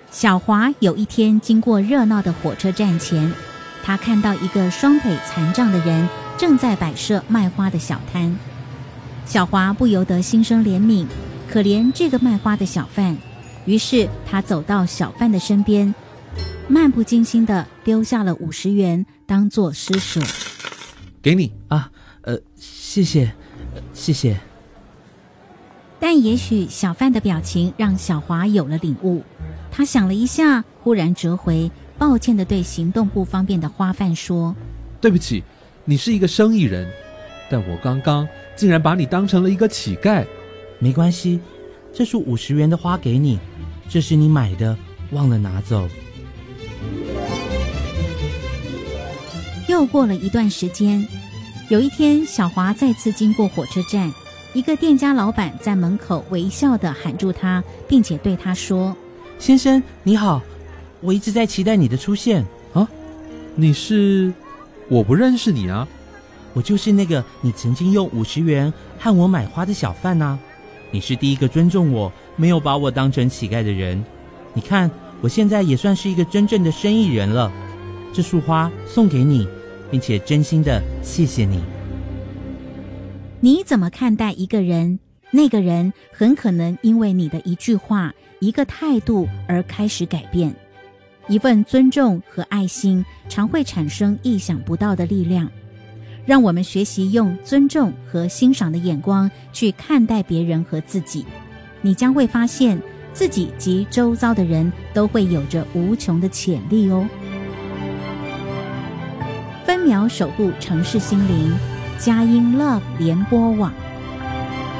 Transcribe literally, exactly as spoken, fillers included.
小华有一天经过热闹的火车站前，他看到一个双腿残障的人正在摆设卖花的小摊。小华不由得心生怜悯，可怜这个卖花的小贩，于是他走到小贩的身边，漫不经心地丢下了五十元当作施舍。 给你啊，呃，谢谢，呃、谢谢。 但也许小贩的表情让小华有了领悟，他想了一下，忽然折回，抱歉地对行动不方便的花贩说： 对不起，你是一个生意人，但我刚刚竟然把你当成了一个乞丐。 没关系，这束五十元的花给你，这是你买的，忘了拿走。 又过了一段时间，有一天小华再次经过火车站，一个店家老板在门口微笑地喊住他，并且对他说： 先生你好，我一直在期待你的出现。 啊，你是？我不认识你啊。 我就是那个你曾经用五十元和我买花的小贩啊。你是第一个尊重我，没有把我当成乞丐的人。你看，我现在也算是一个真正的生意人了。这束花送给你，并且真心的谢谢你。 你怎么看待一个人，那个人很可能因为你的一句话、一个态度而开始改变。一份尊重和爱心常会产生意想不到的力量。让我们学习用尊重和欣赏的眼光去看待别人和自己，你将会发现自己及周遭的人都会有着无穷的潜力哦。分秒守护城市心灵，佳音 Love 联播网。